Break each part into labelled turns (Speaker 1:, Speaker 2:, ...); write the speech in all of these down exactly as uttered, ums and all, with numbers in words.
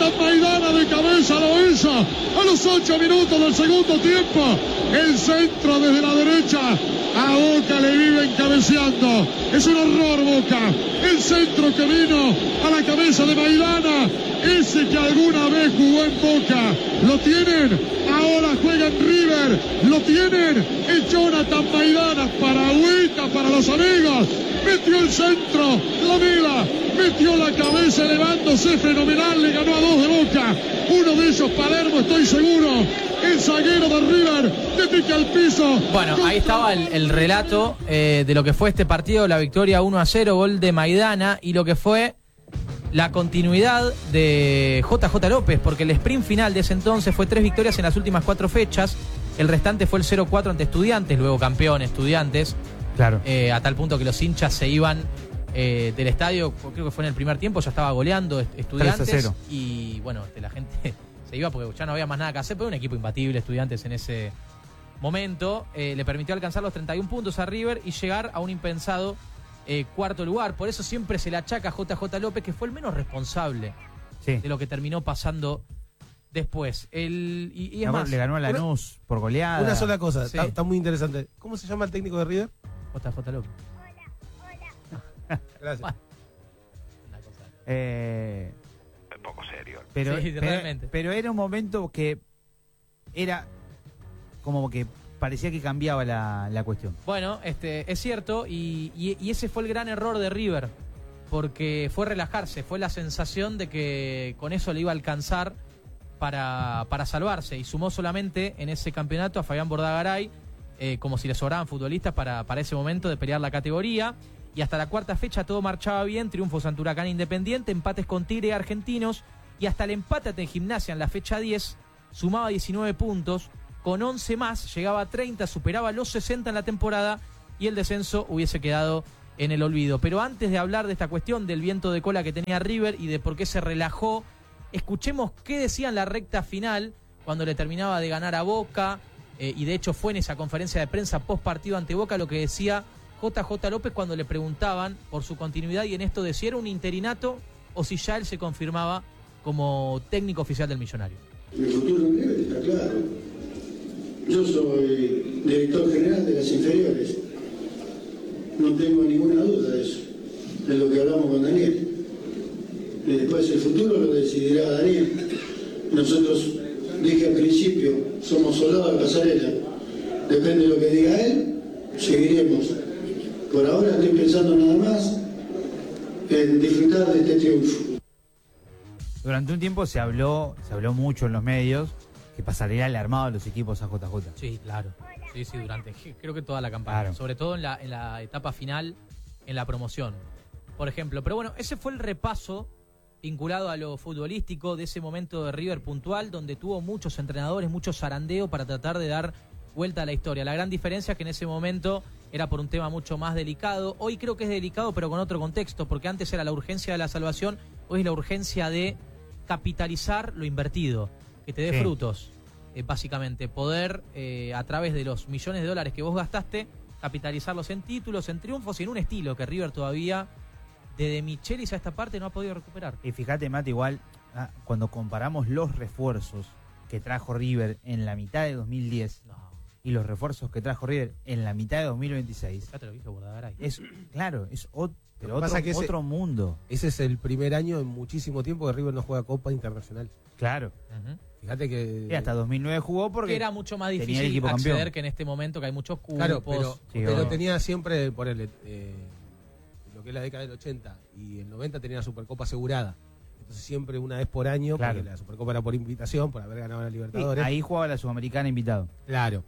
Speaker 1: Maidana de cabeza lo hizo a los ocho minutos del segundo tiempo. El centro desde la derecha. A Boca le viven cabeceando. Es un horror Boca. El centro que vino a la cabeza de Maidana. Ese que alguna vez jugó en Boca. Lo tienen. Ahora juega en River. Lo tienen. Es Jonathan Maidana. Para agüita para los amigos. Metió el centro. La vela. Metió la cabeza elevándose fenomenal. Le ganó a dos de Boca. Uno de ellos Palermo, estoy seguro. El zaguero de River de pique al piso.
Speaker 2: Bueno, ahí estaba el, el relato eh, de lo que fue este partido, la victoria uno a cero, gol de Maidana, y lo que fue la continuidad de J J López, porque el sprint final de ese entonces fue tres victorias en las últimas cuatro fechas, el restante fue el cero cuatro ante Estudiantes, luego campeón Estudiantes,
Speaker 3: claro.
Speaker 2: eh, a tal punto que los hinchas se iban eh, del estadio, creo que fue en el primer tiempo, ya estaba goleando Estudiantes,
Speaker 3: tres a cero.
Speaker 2: Y bueno, este, la gente se iba porque ya no había más nada que hacer, pero un equipo imbatible, Estudiantes en ese momento, eh, le permitió alcanzar los treinta y un puntos a River y llegar a un impensado eh, cuarto lugar. Por eso siempre se le achaca a J J López, que fue el menos responsable
Speaker 3: sí.
Speaker 2: de lo que terminó pasando después. El, y, y es
Speaker 3: no,
Speaker 2: más,
Speaker 3: le ganó a Lanús
Speaker 4: una,
Speaker 3: por goleada.
Speaker 4: Una sola cosa,
Speaker 2: sí.
Speaker 4: está, está muy interesante. ¿Cómo se llama el técnico de River?
Speaker 2: J J López.
Speaker 4: Gracias.
Speaker 2: Bueno, una cosa.
Speaker 3: Eh...
Speaker 5: Un poco serio.
Speaker 3: Pero,
Speaker 2: Sí,
Speaker 3: pero,
Speaker 2: realmente.
Speaker 3: pero era un momento que era como que parecía que cambiaba la, la cuestión.
Speaker 2: Bueno, este, es cierto, y, y, y ese fue el gran error de River, porque fue relajarse, fue la sensación de que con eso le iba a alcanzar para, para salvarse, y sumó solamente en ese campeonato a Fabián Bordagaray, eh, como si le sobraban futbolistas para, para ese momento de pelear la categoría, y hasta la cuarta fecha todo marchaba bien, triunfos ante Huracán Independiente, empates con Tigre y Argentinos, y hasta el empate ante Gimnasia en la fecha diez, sumaba diecinueve puntos, con once más, llegaba a treinta, superaba los sesenta en la temporada, y el descenso hubiese quedado en el olvido. Pero antes de hablar de esta cuestión del viento de cola que tenía River y de por qué se relajó, escuchemos qué decía en la recta final, cuando le terminaba de ganar a Boca, eh, y de hecho fue en esa conferencia de prensa post partido ante Boca lo que decía J J López cuando le preguntaban por su continuidad, y en esto de si era un interinato o si ya él se confirmaba como técnico oficial del Millonario.
Speaker 6: Mi futuro en River está claro. Yo soy director general de las inferiores. No tengo ninguna duda de eso, de lo que hablamos con Daniel. Y después el futuro lo decidirá Daniel. Nosotros, dije al principio, somos soldados de pasarela. Depende de lo que diga él, seguiremos. Por ahora estoy pensando nada más en disfrutar de este triunfo.
Speaker 3: Durante un tiempo se habló, se habló mucho en los medios que Pasarela le armaba a los equipos a J J.
Speaker 2: Sí, claro. Sí, sí, durante creo que toda la campaña.
Speaker 3: Claro.
Speaker 2: Sobre todo en la, en la etapa final, en la promoción, por ejemplo. Pero bueno, ese fue el repaso vinculado a lo futbolístico de ese momento de River puntual, donde tuvo muchos entrenadores, mucho zarandeo para tratar de dar vuelta a la historia. La gran diferencia es que en ese momento era por un tema mucho más delicado. Hoy creo que es delicado, pero con otro contexto, porque antes era la urgencia de la salvación, hoy es la urgencia de capitalizar lo invertido, que te dé
Speaker 3: sí.
Speaker 2: frutos, eh, básicamente. Poder, eh, a través de los millones de dólares que vos gastaste, capitalizarlos en títulos, en triunfos y en un estilo que River todavía, desde Michelis a esta parte, no ha podido recuperar.
Speaker 3: Y fíjate, Mate, igual, ah, cuando comparamos los refuerzos que trajo River en la mitad de dos mil diez
Speaker 2: No.
Speaker 3: y los refuerzos que trajo River en la mitad de dos mil veintiséis,
Speaker 2: Ya te lo dije, Bordagaray.
Speaker 3: es, claro, es ot- pero
Speaker 4: Lo que
Speaker 3: otro,
Speaker 4: pasa que ese-
Speaker 3: otro mundo.
Speaker 4: Ese es el primer año en muchísimo tiempo que River no juega Copa Internacional.
Speaker 3: Claro.
Speaker 2: Uh-huh.
Speaker 4: Fíjate que...
Speaker 3: Y hasta dos mil nueve jugó porque
Speaker 2: Que era mucho más
Speaker 3: tenía el
Speaker 2: difícil
Speaker 3: equipo
Speaker 2: acceder
Speaker 3: campeón.
Speaker 2: que en este momento, que hay muchos cupos.
Speaker 4: Claro, pero,
Speaker 3: Sí,
Speaker 4: pero
Speaker 3: obvio.
Speaker 4: tenía siempre, por el, eh, lo que es la década del ochenta y el noventa tenía la Supercopa asegurada. Entonces siempre una vez por año,
Speaker 3: Claro.
Speaker 4: porque la Supercopa era por invitación, por haber ganado la
Speaker 3: Sí,
Speaker 4: Libertadores.
Speaker 3: ahí jugaba la Sudamericana invitado.
Speaker 4: Claro.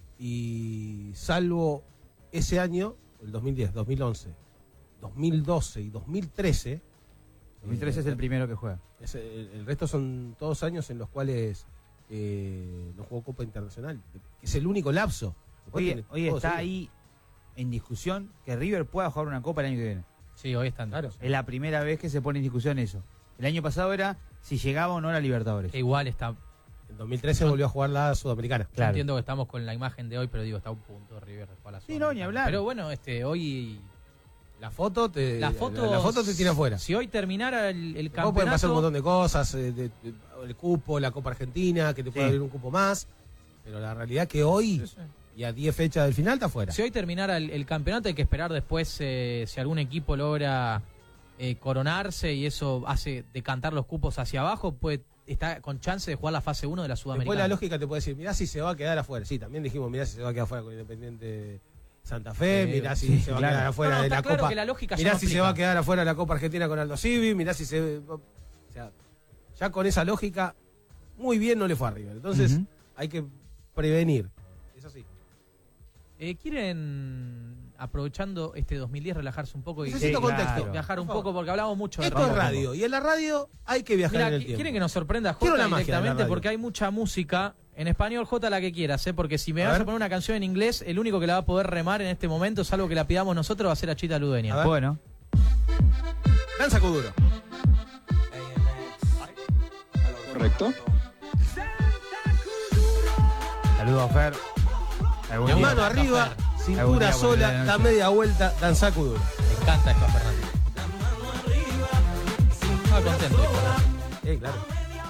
Speaker 4: Y salvo ese año, el dos mil diez, dos mil once, dos mil doce y dos mil trece.
Speaker 3: dos mil trece
Speaker 4: eh,
Speaker 3: es el primero que juega.
Speaker 4: es el, el resto son todos años en los cuales eh, no jugó Copa Internacional. Es el único lapso. Después
Speaker 3: Oye,
Speaker 4: tiene
Speaker 3: oye
Speaker 4: todo
Speaker 3: está
Speaker 4: seguido.
Speaker 3: ahí en discusión que River pueda jugar una Copa el año que viene.
Speaker 2: Sí, hoy están.
Speaker 4: Claro.
Speaker 3: Es la primera vez que se pone en discusión eso. El año pasado era si llegaba o no a la Libertadores.
Speaker 2: Que igual está.
Speaker 4: En dos mil trece volvió a jugar la Sudamericana.
Speaker 2: Yo
Speaker 3: Claro.
Speaker 2: entiendo que estamos con la imagen de hoy, pero digo, está a un punto River de jugar la
Speaker 3: Sí, no, ni
Speaker 2: Sudamericana.
Speaker 3: hablar.
Speaker 2: Pero bueno, este, hoy
Speaker 4: La foto te,
Speaker 2: La foto,
Speaker 4: la, la foto te tira afuera.
Speaker 2: Si hoy terminara el, el
Speaker 4: Después pueden pasar un
Speaker 2: campeonato,
Speaker 4: montón de cosas, eh, de- de- el cupo, la Copa Argentina, que te puede
Speaker 3: Sí.
Speaker 4: abrir un cupo más. Pero la realidad es que hoy,
Speaker 2: Sí, sí.
Speaker 4: y a diez fechas del final, está afuera.
Speaker 2: si hoy terminara el, el campeonato, hay que esperar después eh, si algún equipo logra eh, coronarse y eso hace decantar los cupos hacia abajo, puede está con chance de jugar la fase uno de la
Speaker 4: Después
Speaker 2: Sudamericana.
Speaker 4: la lógica te puede decir, mirá si se va a quedar afuera. Sí, también dijimos, mirá si se va a quedar afuera con Independiente Santa Fe,
Speaker 2: Sí,
Speaker 4: mirá si
Speaker 3: sí,
Speaker 4: se va
Speaker 3: claro.
Speaker 4: a quedar afuera
Speaker 2: No, no,
Speaker 4: de
Speaker 2: está
Speaker 4: la
Speaker 2: claro
Speaker 4: Copa.
Speaker 2: que la lógica ya
Speaker 4: Mirá
Speaker 2: no
Speaker 4: si se
Speaker 2: aplica.
Speaker 4: va a quedar afuera de la Copa Argentina con Aldo Civi, mirá si se... O sea, ya con esa lógica, muy bien no le fue arriba. Entonces,
Speaker 3: Ujú.
Speaker 4: hay que prevenir. Es así.
Speaker 2: Eh, ¿Quieren, aprovechando este dos mil diez, relajarse un poco y
Speaker 4: Necesito
Speaker 3: Sí,
Speaker 4: contexto.
Speaker 3: claro.
Speaker 2: viajar un
Speaker 4: Por favor.
Speaker 2: poco? Porque hablamos mucho de
Speaker 4: Esto es
Speaker 2: rock.
Speaker 4: radio, y en la radio hay que viajar
Speaker 2: Mira,
Speaker 4: en el
Speaker 2: qui-
Speaker 4: tiempo.
Speaker 2: quieren que nos sorprenda
Speaker 4: Quiero
Speaker 2: Jota
Speaker 4: la magia de la
Speaker 2: directamente
Speaker 4: radio.
Speaker 2: porque hay mucha música. En español, Jota, la que quieras, ¿eh? Porque si me
Speaker 4: A
Speaker 2: vas
Speaker 4: ver.
Speaker 2: a poner una canción en inglés, el único que la va a poder remar en este momento, salvo que la pidamos nosotros, va a ser a Chita Ludeña.
Speaker 4: A ver.
Speaker 3: Bueno,
Speaker 4: Danza Kuduro.
Speaker 5: Correcto.
Speaker 3: saludos a Fer. Algún
Speaker 4: Las
Speaker 3: día-
Speaker 4: manos arriba,
Speaker 3: Algún
Speaker 4: cintura
Speaker 3: día
Speaker 4: sola,
Speaker 3: volverá la
Speaker 4: da
Speaker 3: noche.
Speaker 4: media vuelta, danza Kuduro.
Speaker 2: Me encanta esto a Fernández. Estaba contento. Fernández.
Speaker 4: Eh, claro.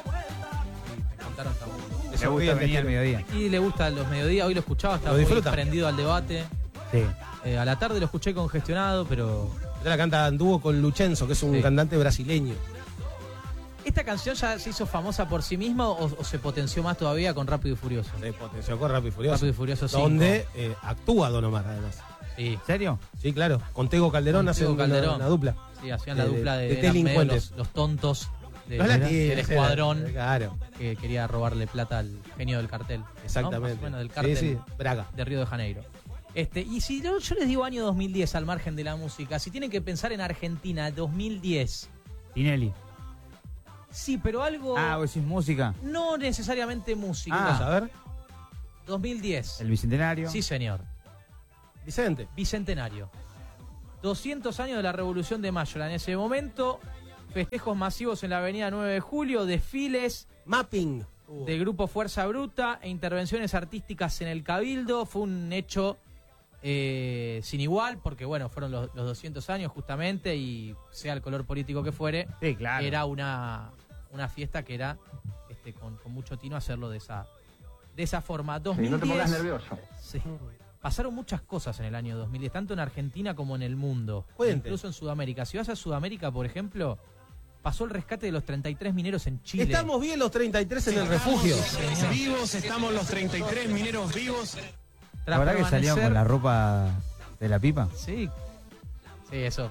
Speaker 2: Me contaron esta música.
Speaker 3: Me
Speaker 4: Eso
Speaker 3: gusta
Speaker 4: bien,
Speaker 3: venir al
Speaker 4: te-
Speaker 3: mediodía.
Speaker 2: Y le gusta los mediodías, hoy lo escuchaba, estaba
Speaker 4: ¿Lo
Speaker 2: muy
Speaker 4: disfruta?
Speaker 2: prendido al debate.
Speaker 3: Sí.
Speaker 2: Eh, a la tarde lo escuché congestionado, pero
Speaker 4: Esta la canta en dúo con Luchenzo, que es un
Speaker 2: Sí.
Speaker 4: cantante brasileño.
Speaker 2: ¿esta canción ya se hizo famosa por sí misma o, o se potenció más todavía con Rápido y Furioso?
Speaker 4: Se potenció con Rápido y Furioso.
Speaker 2: Rápido y Furioso cinco.
Speaker 4: Donde eh, actúa Don Omar, además.
Speaker 2: Sí,
Speaker 3: ¿En serio?
Speaker 4: Sí, claro. Con Tego Calderón
Speaker 2: Con
Speaker 4: hace
Speaker 2: Tego
Speaker 4: una,
Speaker 2: Calderón.
Speaker 4: una dupla.
Speaker 2: sí, hacían la
Speaker 4: De-
Speaker 2: dupla de,
Speaker 4: de
Speaker 2: eran medio
Speaker 4: delincuentes.
Speaker 2: los, los tontos de-
Speaker 4: No la
Speaker 2: del
Speaker 4: tiene,
Speaker 2: escuadrón
Speaker 4: Claro,
Speaker 2: que quería robarle plata al genio del cartel. ¿no?
Speaker 4: exactamente.
Speaker 2: Más o menos del cartel
Speaker 4: Sí, sí, Braga.
Speaker 2: de Río de Janeiro. Este, y si yo, yo les digo año dos mil diez al margen de la música, si tienen que pensar en Argentina, dos mil diez,
Speaker 3: Tinelli.
Speaker 2: sí, pero algo
Speaker 3: Ah, vos decís música.
Speaker 2: no necesariamente música.
Speaker 3: Ah.
Speaker 4: Vamos a ver.
Speaker 2: dos mil diez.
Speaker 3: El Bicentenario.
Speaker 2: Sí, señor.
Speaker 4: Vicente.
Speaker 2: Bicentenario. doscientos años de la Revolución de Mayo. En ese momento, festejos masivos en la avenida nueve de julio, desfiles
Speaker 4: Mapping. Uh,
Speaker 2: de Grupo Fuerza Bruta e intervenciones artísticas en el Cabildo. Fue un hecho eh, sin igual, porque bueno, fueron los, los doscientos años justamente, y sea el color político que fuere,
Speaker 3: Sí, claro.
Speaker 2: era una, una fiesta que era este, con, con mucho tino hacerlo de esa, de esa forma. dos mil diez,
Speaker 5: nervioso.
Speaker 2: sí. Pasaron muchas cosas en el año dos mil diez, tanto en Argentina como en el mundo,
Speaker 4: Cuente.
Speaker 2: incluso en Sudamérica. Si vas a Sudamérica, por ejemplo, pasó el rescate de los treinta y tres mineros en Chile.
Speaker 4: Estamos bien los treinta y tres en el refugio.
Speaker 7: Vivos, estamos los treinta y tres mineros vivos.
Speaker 3: ¿La
Speaker 2: Tras
Speaker 3: verdad que salieron
Speaker 2: permanecer-
Speaker 3: con la ropa de la pipa?
Speaker 2: Sí, sí, eso.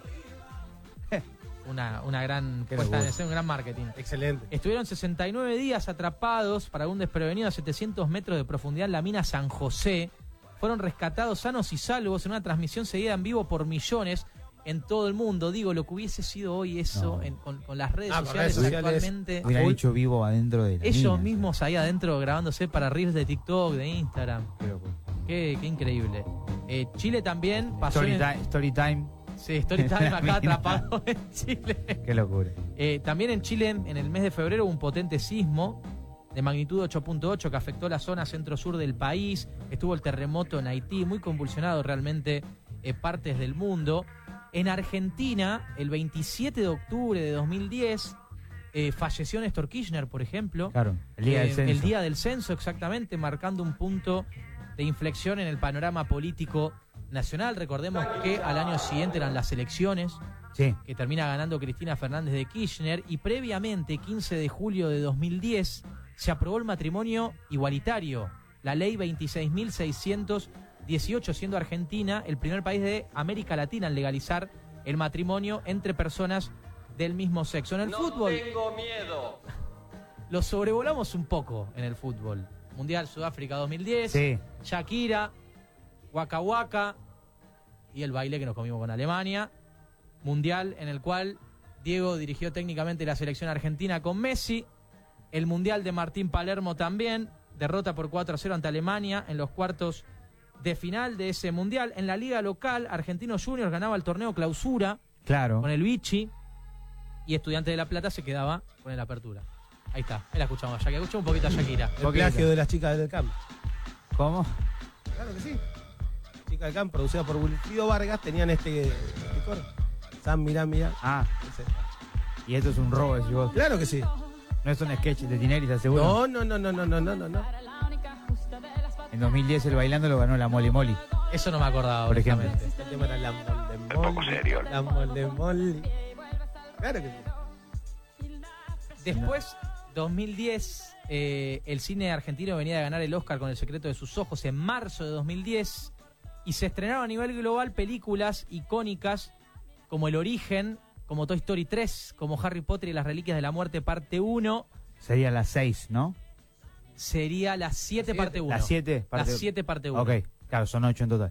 Speaker 2: Una, una gran
Speaker 3: Qué
Speaker 2: puesta en
Speaker 3: locura.
Speaker 2: escena, un gran marketing.
Speaker 4: Excelente.
Speaker 2: Estuvieron sesenta y nueve días atrapados para un desprevenido a setecientos metros de profundidad en la mina San José. Fueron rescatados sanos y salvos en una transmisión seguida en vivo por millones en todo el mundo. Digo, lo que hubiese sido hoy eso
Speaker 3: No.
Speaker 2: en- con, con las redes
Speaker 4: Ah, con
Speaker 2: sociales
Speaker 4: redes sociales.
Speaker 2: actualmente.
Speaker 3: Hubieran
Speaker 4: full.
Speaker 3: hecho vivo adentro de la
Speaker 2: Ellos
Speaker 3: mina.
Speaker 2: mismos ahí adentro grabándose para reels de TikTok, de Instagram.
Speaker 3: Qué locura.
Speaker 2: Qué, qué increíble. Eh, Chile también pasó
Speaker 3: Story
Speaker 2: en-
Speaker 3: time, story time.
Speaker 2: Sí, Story Time acá
Speaker 3: Mina.
Speaker 2: atrapado en Chile.
Speaker 3: Qué locura.
Speaker 2: Eh, también en Chile, en el mes de febrero, hubo un potente sismo de magnitud ocho punto ocho que afectó la zona centro-sur del país. Estuvo el terremoto en Haití, muy convulsionado realmente eh, partes del mundo. En Argentina, el veintisiete de octubre de dos mil diez, eh, falleció Néstor Kirchner, por ejemplo.
Speaker 3: Claro, el día
Speaker 2: Eh,
Speaker 3: del censo.
Speaker 2: El día del censo, exactamente, marcando un punto de inflexión en el panorama político nacional. Recordemos que al año siguiente eran las elecciones,
Speaker 3: Sí.
Speaker 2: que termina ganando Cristina Fernández de Kirchner, y previamente, quince de julio de dos mil diez, se aprobó el matrimonio igualitario, la ley veintiséis mil seiscientos dieciocho, siendo Argentina el primer país de América Latina en legalizar el matrimonio entre personas del mismo sexo. En el fútbol
Speaker 8: tengo miedo.
Speaker 2: lo sobrevolamos un poco en el fútbol. Mundial Sudáfrica dos mil diez,
Speaker 3: Sí.
Speaker 2: Shakira, Waka Waka y el baile que nos comimos con Alemania. Mundial en el cual Diego dirigió técnicamente la selección argentina con Messi. El Mundial de Martín Palermo también. Derrota por cuatro a cero ante Alemania en los cuartos de final de ese Mundial. En la liga local, Argentinos Juniors ganaba el torneo Clausura
Speaker 3: Claro.
Speaker 2: con el Vichy. Y Estudiantes de La Plata se quedaba con el Apertura. Ahí está, ahí la escuchamos a Shakira. Escuchamos un poquito a Shakira.
Speaker 4: El
Speaker 3: Poquito.
Speaker 4: plagio de las chicas del camp.
Speaker 3: ¿Cómo?
Speaker 4: Claro que sí. Chica del camp, producida por Wilfrido Vargas, tenían este, este Cor. San, mirá, mirá.
Speaker 3: Ah,
Speaker 4: Ese.
Speaker 3: y esto es un robo, decís vos.
Speaker 4: Claro que sí.
Speaker 3: No es un sketch de Tinelli, ¿estás seguro?
Speaker 4: No, no, no, no, no, no, no, no.
Speaker 3: En dos mil diez el Bailando lo ganó la Moli Moli.
Speaker 2: Eso no me acordaba,
Speaker 3: Por ejemplo.
Speaker 2: honestamente.
Speaker 4: El tema era la mole La mole mole. Claro que sí.
Speaker 2: Después, dos mil diez, eh, el cine argentino venía de ganar el Oscar con El secreto de sus ojos en marzo de dos mil diez y se estrenaron a nivel global películas icónicas como El Origen, como Toy Story tres, como Harry Potter y las Reliquias de la Muerte parte uno.
Speaker 3: Sería las seis, ¿no?
Speaker 2: Sería las siete parte uno.
Speaker 3: Las siete parte
Speaker 2: Las siete parte uno.
Speaker 3: Ok, claro, son ocho en total.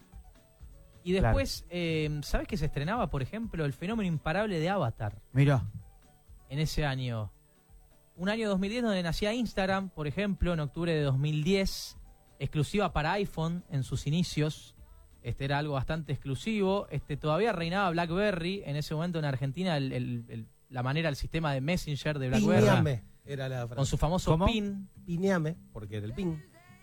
Speaker 2: Y después, eh, ¿sabes que se estrenaba, por ejemplo, El fenómeno imparable de Avatar
Speaker 3: Mira,
Speaker 2: en ese año? Un año dos mil diez donde nacía Instagram, por ejemplo, en octubre de dos mil diez, exclusiva para iPhone en sus inicios. Este era algo bastante exclusivo. Este todavía reinaba BlackBerry en ese momento en Argentina, el, el, el, la manera, el sistema de Messenger de BlackBerry.
Speaker 4: Piñame era la frase.
Speaker 2: Con su famoso
Speaker 3: ¿Cómo?
Speaker 2: PIN.
Speaker 4: Piñame, porque era el pin.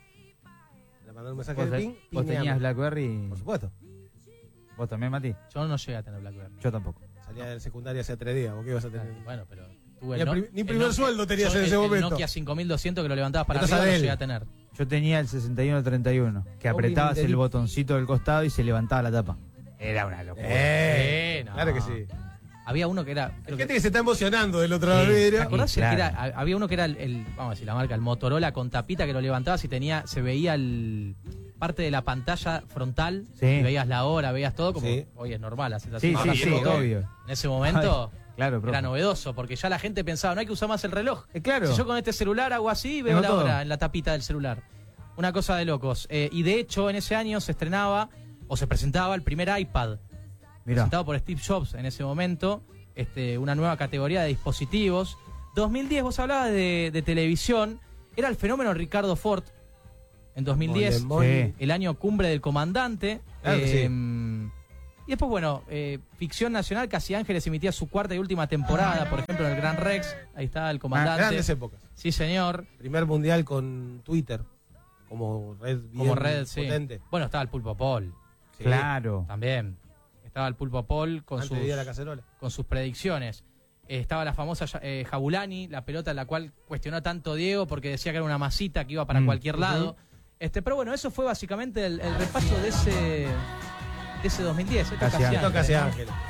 Speaker 4: Le mandó un mensaje
Speaker 3: vos,
Speaker 4: del pin.
Speaker 3: vos
Speaker 4: piñame.
Speaker 3: tenías BlackBerry.
Speaker 4: Por supuesto.
Speaker 3: ¿Vos también, Mati?
Speaker 2: Yo no llegué a tener BlackBerry.
Speaker 3: Yo tampoco.
Speaker 4: Salía del secundario hace tres días. ¿Vos qué ibas a tener?
Speaker 2: Bueno, pero tuve
Speaker 4: Ni
Speaker 2: el
Speaker 4: el
Speaker 2: No-
Speaker 4: prim- ni
Speaker 2: el
Speaker 4: primer
Speaker 2: Nokia-
Speaker 4: sueldo tenías
Speaker 2: yo
Speaker 4: en ese
Speaker 2: el-
Speaker 4: momento.
Speaker 2: El Nokia cinco mil doscientos que lo levantabas para
Speaker 4: Entonces,
Speaker 2: arriba no
Speaker 4: Adele.
Speaker 2: llegué a tener.
Speaker 3: Yo tenía el sesenta y uno treinta y uno, que
Speaker 4: Obi
Speaker 3: apretabas el
Speaker 4: Middle.
Speaker 3: botoncito del costado y se levantaba la tapa. Era una locura.
Speaker 4: Eh,
Speaker 2: Eh, no.
Speaker 4: Claro que sí.
Speaker 2: Había uno que era...
Speaker 4: Hay
Speaker 2: creo
Speaker 4: gente
Speaker 2: que-
Speaker 4: que se está emocionando del otro lado
Speaker 3: Sí,
Speaker 4: del
Speaker 2: ¿Te
Speaker 4: vidrio.
Speaker 2: acordás?
Speaker 3: Sí,
Speaker 2: el que
Speaker 3: claro.
Speaker 2: era- había uno que era el, el- vamos a decir la marca, el Motorola con tapita que lo levantabas y tenía, se veía el parte de la pantalla frontal,
Speaker 3: Sí.
Speaker 2: y veías la hora, veías todo como
Speaker 4: Sí.
Speaker 2: hoy es normal. haces así
Speaker 3: Sí,
Speaker 2: más
Speaker 3: sí,
Speaker 2: rápido
Speaker 3: sí,
Speaker 2: que-
Speaker 3: obvio.
Speaker 2: En ese momento
Speaker 3: Ay, claro, profe.
Speaker 2: era novedoso, porque ya la gente pensaba, no hay que usar más el reloj.
Speaker 3: Eh, claro.
Speaker 2: Si yo con este celular hago así, veo
Speaker 3: Tengo
Speaker 2: la
Speaker 3: todo.
Speaker 2: hora en la tapita del celular. Una cosa de locos. Eh, y de hecho, en ese año se estrenaba, o se presentaba el primer iPad,
Speaker 3: Mirá.
Speaker 2: presentado por Steve Jobs en ese momento, este, una nueva categoría de dispositivos. dos mil diez, vos hablabas de, de televisión, era el fenómeno Ricardo Ford, en dos mil diez,
Speaker 4: Mole, mole.
Speaker 3: Sí.
Speaker 2: el año cumbre del comandante.
Speaker 4: Claro que
Speaker 2: eh, Y después, bueno, eh, Ficción Nacional, Casi Ángeles emitía su cuarta y última temporada, por ejemplo, en el Gran Rex, ahí está el
Speaker 4: Ah,
Speaker 2: comandante.
Speaker 4: grandes épocas.
Speaker 2: Sí, señor.
Speaker 4: Primer mundial con Twitter. Como red bien
Speaker 2: Como red, sí.
Speaker 4: potente.
Speaker 2: Bueno, estaba el Pulpo Paul,
Speaker 4: Sí.
Speaker 3: Claro.
Speaker 2: también. Estaba el Pulpo Paul con
Speaker 4: Antes
Speaker 2: sus,
Speaker 4: de ir a la cacerola.
Speaker 2: con sus predicciones. Eh, estaba la famosa eh, Jabulani, la pelota en la cual cuestionó tanto Diego porque decía que era una masita que iba para
Speaker 3: Mm.
Speaker 2: cualquier lado. Este, pero bueno, eso fue básicamente el, el repaso de ese, de ese dos mil diez. Esto
Speaker 3: Casi
Speaker 2: casi
Speaker 3: Ángeles.
Speaker 4: Esto casi
Speaker 2: Ángeles, ¿no?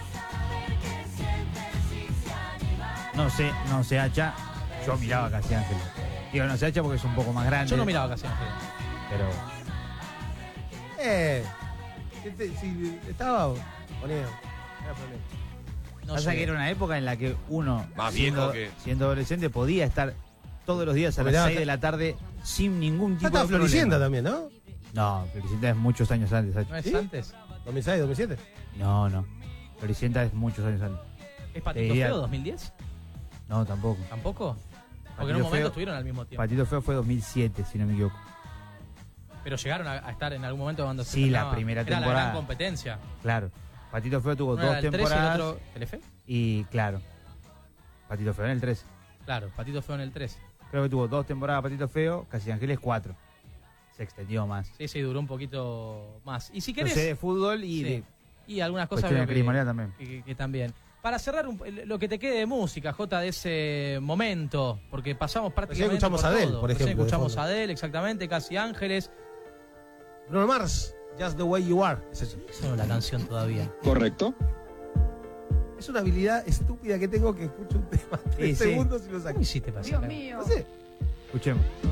Speaker 4: Ángeles.
Speaker 3: No sé, no sé, Hacha. Yo miraba Casi Ángeles. Digo, no sé, Hacha porque es un poco más grande.
Speaker 2: Yo no miraba Casi Ángeles.
Speaker 3: Pero
Speaker 4: Eh. este, Si estaba. Ponía. No había problema.
Speaker 2: No
Speaker 3: pasa
Speaker 2: sé.
Speaker 3: que era una época en la que uno,
Speaker 7: Más
Speaker 3: siendo,
Speaker 7: viejo que-
Speaker 3: siendo adolescente, podía estar todos los días a las
Speaker 4: Mirá,
Speaker 3: seis
Speaker 4: acá-
Speaker 3: de la tarde sin ningún
Speaker 4: Ya
Speaker 3: tipo
Speaker 4: estaba
Speaker 3: de
Speaker 4: Floricienta
Speaker 3: problema.
Speaker 4: también, ¿no?
Speaker 3: No, Floricienta es muchos años antes, Hacha.
Speaker 2: ¿No es
Speaker 4: ¿Sí?
Speaker 2: antes?
Speaker 4: dos mil seis, dos mil siete.
Speaker 3: No, no. Floricienta es muchos años antes.
Speaker 2: ¿Es Patito
Speaker 3: diría-
Speaker 2: Feo dos mil diez?
Speaker 3: No, tampoco.
Speaker 2: ¿Tampoco? Porque
Speaker 3: Patito
Speaker 2: en un momento
Speaker 3: Feo-
Speaker 2: estuvieron al mismo tiempo.
Speaker 3: Patito Feo fue dos mil siete, si no me equivoco.
Speaker 2: Pero llegaron a, a estar en algún momento cuando se
Speaker 3: Sí, la
Speaker 2: estrenaba.
Speaker 3: primera
Speaker 2: Era la
Speaker 3: temporada.
Speaker 2: gran competencia.
Speaker 3: Claro. Patito Feo tuvo
Speaker 2: ¿No
Speaker 3: dos
Speaker 2: era el tres y el
Speaker 3: temporadas.
Speaker 2: otro Telefe?
Speaker 3: Y claro. Patito Feo en el tres.
Speaker 2: Claro, Patito Feo en el tres.
Speaker 3: Creo que tuvo dos temporadas Patito Feo, Casi Ángeles cuatro. Se extendió más.
Speaker 2: Sí, sí, duró un poquito más. Y si
Speaker 3: No
Speaker 2: querés...
Speaker 3: sé de fútbol y
Speaker 2: sí,
Speaker 3: de
Speaker 2: y algunas cosas
Speaker 3: cuestión de
Speaker 2: veo que-
Speaker 3: criminalidad también.
Speaker 2: que, que- que también. Para cerrar un- lo que te quede de música, Jota, de ese momento, porque pasamos prácticamente
Speaker 4: escuchamos
Speaker 2: por
Speaker 4: a Adele,
Speaker 2: todo.
Speaker 4: por
Speaker 2: Recién
Speaker 4: ejemplo, de
Speaker 2: escuchamos
Speaker 4: fondo.
Speaker 2: a Adele, exactamente, Casi Ángeles.
Speaker 4: Bruno Mars, Just the Way You Are. Es eso.
Speaker 2: Esa no es la canción todavía.
Speaker 5: ¿Correcto?
Speaker 4: Es una habilidad estúpida que tengo que escucho un tema tres
Speaker 3: Sí, sí.
Speaker 4: segundos y lo saco.
Speaker 2: ¿Cómo hiciste para
Speaker 8: Dios
Speaker 2: sacar?
Speaker 8: mío.
Speaker 4: No sé.
Speaker 3: Escuchemos.